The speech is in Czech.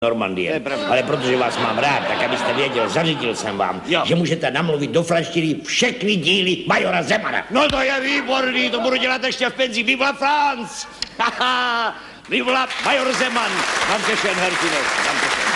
Normandie. Ale protože vás mám rád, tak abyste věděl, zařídil jsem vám, že můžete namluvit do franštiny všechny díly majora Zemana. No to je výborný, to budu dělat ještě v penzi. Viva France! Haha! Viva major Zeman! Dankeschön, Herr Kino. Dankeschön.